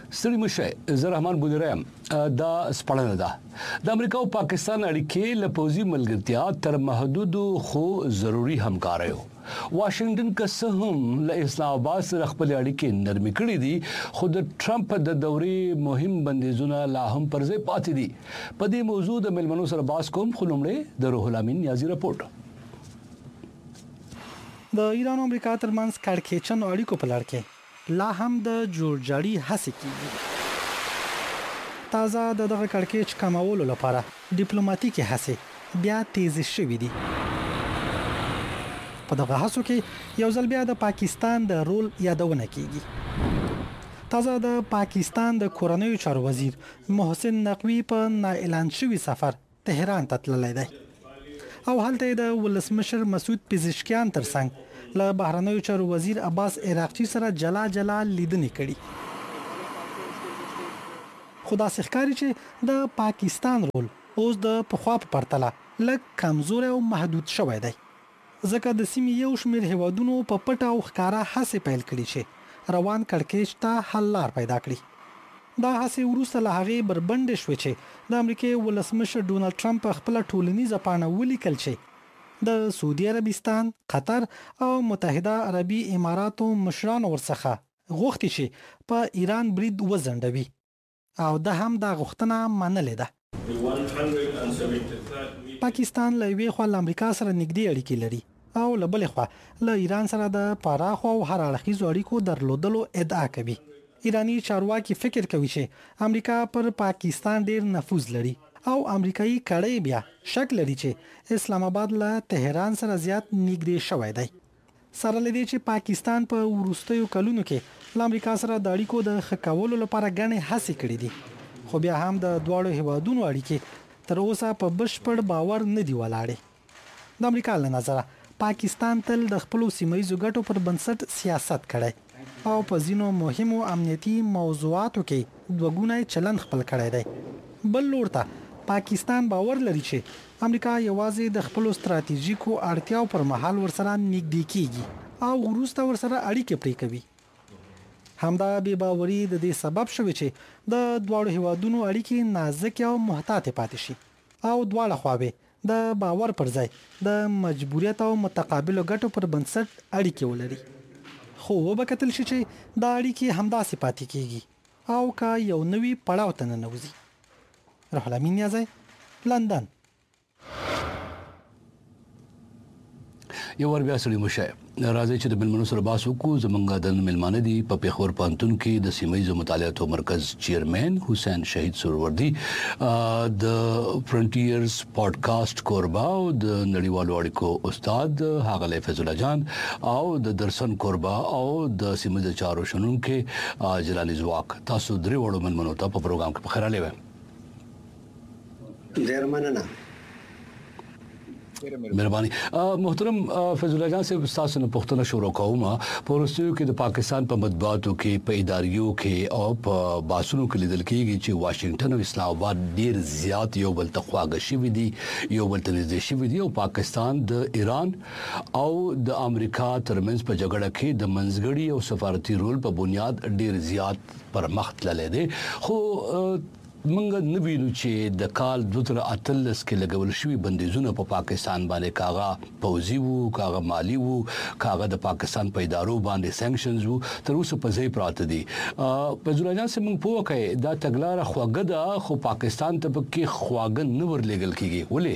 ستړي مشه زه رحمان بودرم دا سپړنه ده د امریکا او پاکستان اړیکې له پوځي ملګرتیا تر محدودو خو ضروری همکاریو واشنگټن که څه هم له اسلام آباد سره خپل اړیکې نرمي کړې دي خو د ټرمپ د دورې مهم بندیزونه لا هم پر ځای پاتې دي په دې موضوع د ملمنو سره باس کوم خو لومړی د روح الامین نیازي رپورټ د ایران او امریکا ترمنځ کړکېچن اړیکو په لړ کې لا هم د جوړجاړي هڅې کیږي. تازه دغه کړکېچ کمولو لپاره ډیپلوماټیکي هڅې بیا تیز شوې دي. په دغه هڅو کې یو ځل بیا د پاکستان د رول یادونه کیږي. تازه د پاکستان د کورنیو چارو وزیر محسن نقوی په اعلان شوی سفر تهران ته تللی دی او هلته د ولسمشر مسعود پزشکیان ترڅنګ له بهرنیو چارو وزیر عباس عراقچی سره جلا لیدنې کړي. خدا ښکاري چې د پاکستان رول اوس د پخوا په پرتله لږ کمزور او محدود شوی دی ځکه د سیمې یو شمېر هیوادونو په پټه او ښکارا هڅې پیل کړي چې روان کړکېچ ته حل لار پیدا کړي. دا هڅې وروسته له هغې بربنډې شوې چې د امریکای ولسمشر ډونالد ټرمپ خپل ټولنیزه پاڼه ولیکل چې د سعودي عربستان، قطر او متحده عربي اماراتو مشران ورڅخه غوښتي چې په ایران برید وځنډوي او د هم د غوښتنه منلې ده. پاکستان له یوې خوا له امریکا سره نږدې اړیکې لري او له بلې خوا له ایران سره د پراخو او هر اړخیزو اړیکو درلودلو ادعا کوي. ایرانی چارواکي فکر کوي چې امریکا پر پاکستان ډیر نفوذ لري او امریکایي کړي بیا شک لري چې اسلام آباد له تهران سره زیات نږدې شوی دی. سره لدی چې پاکستان په وروستیو کلونو کې له امریکا سره د اړیکو د ښه کولو لپاره غنې هڅې کړې دي خو بیا هم د دواړو هیوادونو اړیکې تر اوسه په بشپړ باور نه دی ولاړې. د امریکا له نظره پاکستان تل د خپل سیمایي ګټو پر بنسټ سیاست کړي او په ځینو مهمو امنیتي موضوعاتو کې دوګونی چلن خپل کړی دی. بل لور ته پاکستان باور لري چې امریکا یوازې د خپل ستراتیژیکو اړتیاو پر مهال ورسره نږدې کیږي او وروسته ورسره اړیکې پرې کوي. همدا بې باوري د دې سبب شوی چې د دواړو هیوادونو اړیکې نازک او محتاط پاتې شي او دواړه خواوې د باور پر ځای د مجبوریت او متقابل ګټو پر بنسټ اړیکې ولري. خو وبکتل شي چې دا اړیکې همداسې پاتې کیږي او کا یو نوی پړاو ته ننوځي. روح الامین نیازی، لندن. یو ور بیا سړي مشه راځي چې د ملمنو سره باس وکړو. زمونږ د ملمانه دي په پیښور پوهنتون کې د سیمایي مطالعاتو مرکز چیرمن حسین شهید سروردی، د فرنټیرز پودکاسټ کوربا او د نړیوالو اړیکو استاد هاغله فیض الله جان او د درسن کوربا او د سیمایي چارو شنونکو جلالي زواک. تاسو درې وړو ملمنو ته په پروګرام کې خیراله وې. ډیر مننه. مهرباني. محترم فیض الله جان صاحب، تاسو نه پوښتنه شروع کوم. په ورستیو کې د پاکستان په مطبوعاتو کې په اداریو کې او په باسونو کې لیدل کېږي چې واشنگټن او اسلام آباد ډیر زیات یو بل ته خواږه شوي دي، یو بل ته نږدې شوي دي او پاکستان د ایران او د امریکا ترمنځ په جګړه کې د منځګړي او سفارتي رول په بنیاد ډیر زیات پرمخ تللی دی. خو منګ نه وینو چې د کال 2018 کې لګول شوی بندیزونه په پاکستان باندې کاغه پوزي وو، کاغه مالی وو، کاغه د پاکستان په ادارو باندې سانکشنز وو، تر اوسه په ځای پراته دي. په ځوانان سم په وکه دا تګلار خواګه ده خو پاکستان ته کې خواګه نه ورلګل کیږي. ولې؟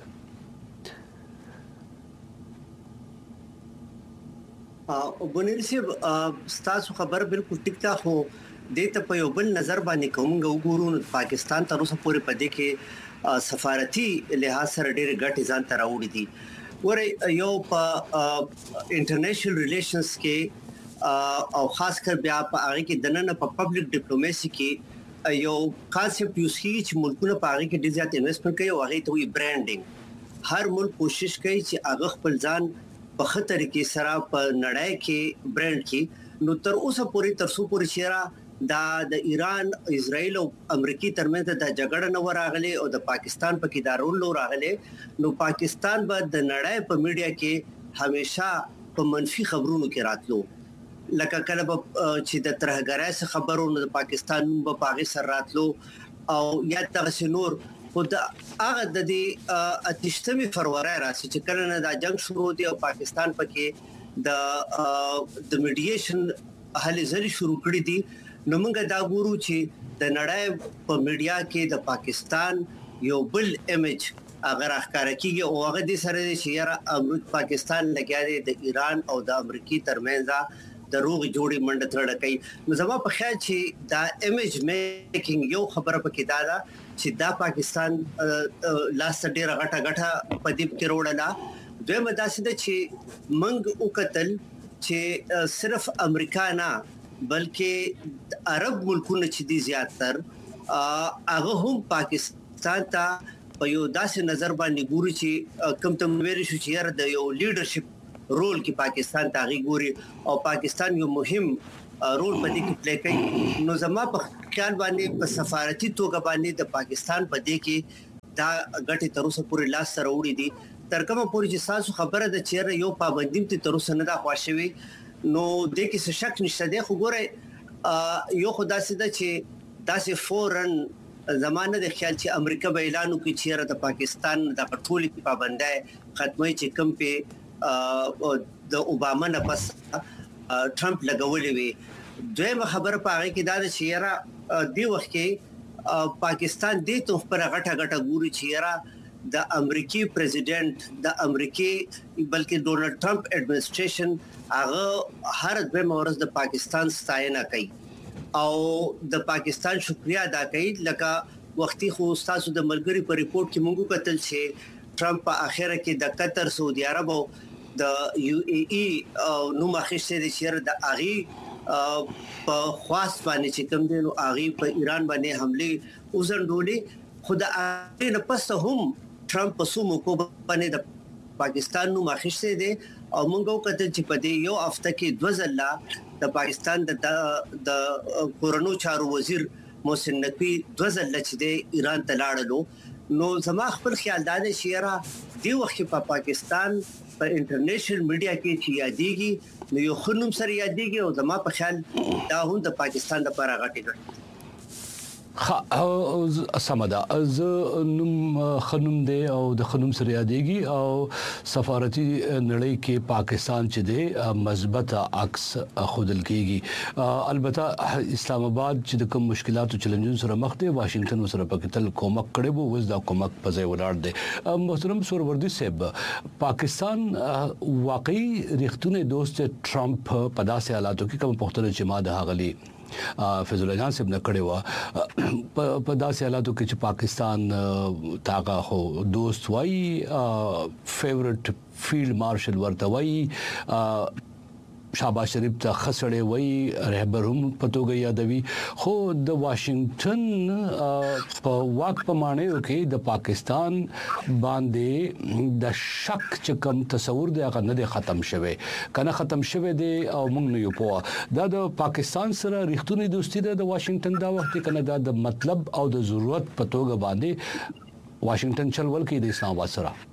وبنل سی تاسو خبر بالکل ټیک تا خو دته په یو بل نظر باندې کومګه وګورو پاکستان تر اوسه پورې پدې کې سفارتي لحاظ سره ډېر غټ ځان تر راوړي دي. ورې یو په انټرنیشنل ریلیشنز کې او خاص کر بیا په هغه کې دننه په پبلک ډیپلوماسي کې یو کانسپټ یوز کیږي چې ملکونه په هغه کې ډېر زیات انویسټمنټ کوي او هغه ته وی برانډینګ. هر ملک کوشش کوي چې هغه خپل ځان په خطر کې سره په نړۍ کې برانډ کې. نو تر اوسه پورې تر څو پورې چیرې دا د ایران، اسرائیل او امریکای ترمنځ د جګړه نه وراغلي او د پاکستان په کې دا رول راغلي، نو پاکستان به د نړۍ په میډیا کې همیشه په منفي خبرونو کې راتلو. لکه کله چې د ترهګرۍ څخه خبرونه د پاکستان په پاغي سر راتلو او یا تاسو نور خود هغه د دې اتشتمي فروری راسي چې کله نه د جنگ شروع دی او پاکستان پکې د میډییشن هلې ځلې شروع کړې دي نو موږ دا ګورو چې د نړۍ په میډیا کې د پاکستان یو بل ایمیج اگر ښکار کیږي او هغه د سره چې یاره پاکستان لګیا دی د ایران او د امریکای ترمنځ د روغ جوړي منډه ترړه کوي نو زما په خیال چې دا ایمیج میکینګ یو خبره پکې دا چې دا پاکستان لاس ډیره غټه په دې کې وروړه دوی مداسه ده چې منګ وکتل چې صرف امریکا نه بلکې عرب ملکونه چې دي زیاتر هغه هم پاکستان ته په یو داسې نظر باندې ګوري چې کوم تم ویل شو چې یاره د یو لیډرشپ رول کې پاکستان ته غي ګوري او پاکستان یو مهم رول په دې کې پلی کوي نو زما په خیال باندې په سفارتي توګه باندې د پاکستان په دې کې دا غټي تر اوسه پورې لاس سره وړي دي تر کومه پورې چې تاسو خبره ده چې یو پابندیم ته تر اوسه نه دا خوښوي نو د کې څه شک نشته دی خو ګوره یو خدا سده چې داسې فورن زمانه د خیال چې امریکا به اعلان وکړي چې د پاکستان د ټولې پابندۍ ختمي چې کم په د اوباما نه پس ټرمپ لګولې وي دویمه خبره پاره کې دا چې یاره دی وخت کې پاکستان دې ته پر غټه ګوري چې یاره د امریکای پریزیدنت د امریکای بلکې ډونلډ ټرمپ اډمنسټریشن هغه هر دوه مورز د پاکستان ستاینه کوي او د پاکستان شکریا ادا کوي لکه وختي خو تاسو د ملګری په ریپورت کې مونږ کتل چې ټرمپ په اخره کې د قطر سعودي عرب او د یو ای ای نو مخکې د شهر د اغي په خاص باندې چې کوم دي نو اغي په ایران باندې حمله وزندولې خو د اغي نه پس هم ټرمپ په سومو کو باندې د پاکستان نو مخکې دي او مونږ وکړل چې په دې یو هفته کې دوزله د پاکستان د کورونو چارو وزیر محسن نقوی دوزله چې د ایران ته لاړلو نو زما خپل خیال دا دی چې را دی وخت په پاکستان په انټرنیشنل میډیا کې چې یادېږي نو یو خنوم سره یادېږي او زما په خیال دا هم د پاکستان لپاره غټي سمدا از نوم خنوم دی او د خنوم سره یادېږي او سفارتي نړۍ کې پاکستان چې دی مثبت عکس خودل کیږي البته اسلام آباد چې د کوم مشکلاتو چیلنجونو سره مخ دی واشنگټن سره پکې تل کومک کړي وو وز دا کومک په ځای ولاړ دی محترم سوروردی صاحب پاکستان واقعي ریښتونه دوست ټرمپ په داسې حالاتو کې کوم پختل چې ما د هغلی فیض الله جان صاحب نه کړي وا په داسې حالاتو کې چې پاکستان تاغه هو دوست وای فیورټ فیلډ مارشل ورته وای شهباز شریف ته خسړې وای رهبر هم پتوګي یادوي خو د واشنگټن په واک په معنی کې د پاکستان باندې د شک چې کوم تصور دی هغه نه ختم شوه کنه ختم شوه دی او موږ نه یو په دا د پاکستان سره ریښتونی دوستی ده د واشنگټن دا وخت کنه دا د مطلب او د ضرورت په توګه باندې واشنگټن چلول کې د اسلام آباد سره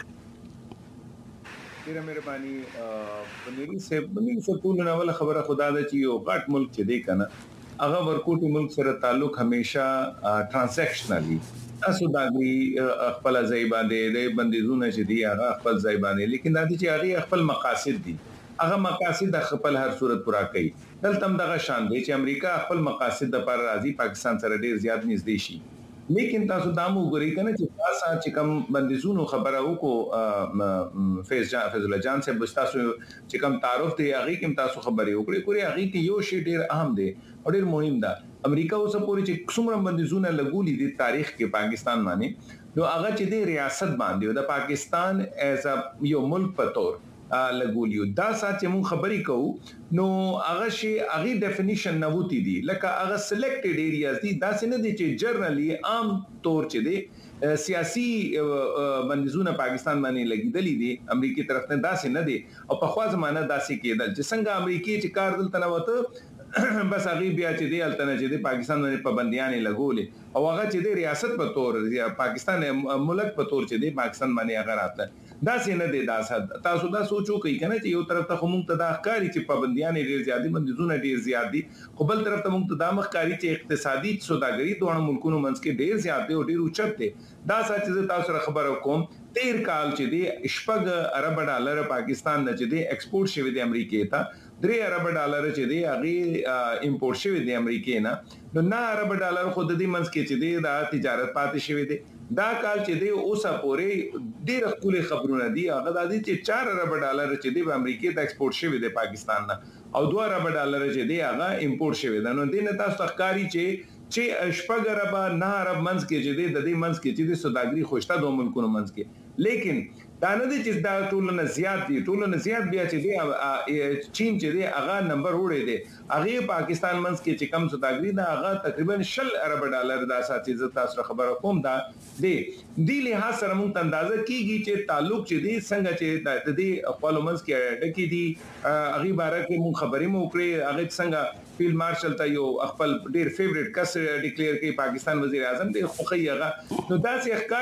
ډیره مهرباني بنيري سے ټول نه ول خبره خدا د چې یو غټ ملک چې دی کنه هغه ورکوټي ملک سره تعلق همیشه ترانزیکشنالي تاسو داږي خپل ځای باندې د بندیزونه چې دی هغه خپل ځای باندې لیکن د دې چې هغه خپل مقاصد دي هغه مقاصد د خپل هر صورت پورا کوي دلته دغه شان دی چې امریکا خپل مقاصد د پر راضي پاکستان سره ډیر زیات نږدې شي لیکن تاسو دامو غوړی کنه چې تاسو چې کوم بندیزونو خبره وکړو فیض الله جان سے تاسو چې کوم تعارف دی هغه کوم تاسو خبرې وکړي کوي هغه کې یو شی ډیر اهم دی او ډیر مهم ده امریکا اوس پورې چې څومره بندیزونه لګولې دي تاریخ کې پاکستان باندې نو هغه چې د ریاست باندې د پاکستان ایز ا یو ملک په تور لګولیو دا سات چې مون خبرې کوو نو هغه شی هغه ډیفینیشن نووتی دي لکه هغه سلیکټډ ایریاز دي دا څنګه دي چې جرنلی عام طور چې دي سیاسي بندیزونه پاکستان باندې لګیدلې دي امریکای طرف نه داسې نه دي او په خوا زمانہ داسې کېدل چې څنګه امریکای چې کار دلته نه وته بس هغه بیا چې دی التنه چې دی پاکستان باندې پابندیاں لګولې او هغه چې دی ریاست په تور پاکستان ملک په تور چې دی پاکستان باندې هغه راته دا څنګه دی دا تاسو دا سوچو کوي کنه چې یو طرف ته موږ ته دا ښکاری چې پابندیان ډیر زیات دي بندیزونه ډیر زیات دي خو بل طرف ته موږ ته دا مخکاری چې اقتصادي سوداګري دوه ملکونو منځ کې ډیر زیات دی او ډیر اوچت دی دا سچ چې تاسو سره خبرو کوم 13 کال چې دی شپږ ارب ډالر پاکستان نه چې دی ایکسپورټ شوی دی امریکای ته 3 ارب ډالر چې دی هغه امپورټ شوی دی امریکای نه نو 9 ارب ډالر خود دې منځ کې چې دی دا تجارت پاتې شوی دی دا کال چې دی اوسه پورې ډیر خپل خبرونه دي هغه د دې چې 4 ارب ډالر چې دی په امریکای ته ایکسپورټ شوی دی پاکستان نه او 2 ارب ډالر چې دی هغه امپورټ شوی دی نو دې نه تاسو ښکاری چې شپږ ارب 9 ارب منځ کې چې دی د دې منځ کې چې دی سوداګري خوشته دوه ملکونو منځ کې لیکن دا نه دي چې دا ټولنه زیات دي ټولنه زیات بیا چې دی چین چې دی هغه نمبر وړي دی هغه پاکستان منځ کې چې کم سوداګري دا هغه تقریبا 10 ارب ډالر دا ساتي ز تاسو خبره کوم دا دی لحاظ سره موږ اندازه کیږي چې تعلق چې دی څنګه چې د دې خپل منځ کې ډکی دي هغه باره کې موږ خبرې مو کړې هغه څنګه فیلډ مارشل ته یو خپل ډیر فیوریټ کس ډیکلیئر کوي پاکستان وزیر اعظم دی خو هغه نو دا چې